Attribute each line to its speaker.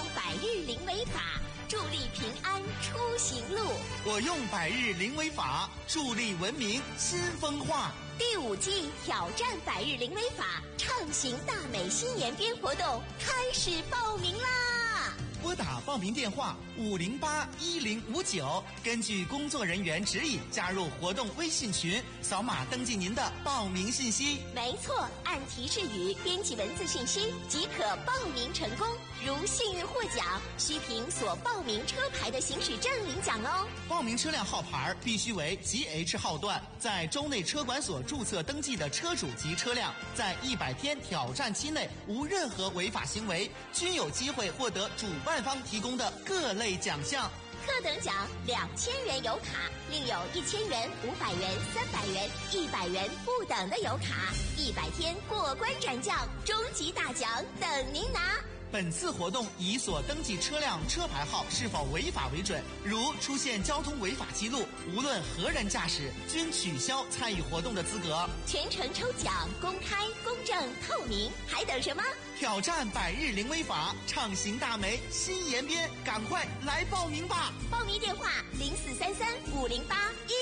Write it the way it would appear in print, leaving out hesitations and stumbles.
Speaker 1: 百日零违法，助力平安出行路。
Speaker 2: 我用百日零违法，助力文明新风化。
Speaker 1: 第5季挑战百日零违法，畅行大美新延边活动开始报名啦！
Speaker 2: 拨打报名电话5081059，根据工作人员指引加入活动微信群，扫码登记您的报名信息。
Speaker 1: 没错，按提示语编辑文字信息即可报名成功。如幸运获奖，需凭所报名车牌的行驶证领奖哦。
Speaker 2: 报名车辆号牌必须为 GH 号段，在州内车管所注册登记的车主及车辆，在100天挑战期内无任何违法行为，均有机会获得主办方提供的各类奖项。
Speaker 1: 特等奖2000元油卡，另有1000元、500元、300元、100元不等的油卡，100天过关斩将，终极大奖等您拿。
Speaker 2: 本次活动以所登记车辆车牌号是否违法为准，如出现交通违法记录，无论何人驾驶，均取消参与活动的资格。
Speaker 1: 全程抽奖公开、公正、透明，还等什么？
Speaker 2: 挑战百日零违法，畅行大美新延边，赶快来报名吧！
Speaker 1: 报名电话04335081。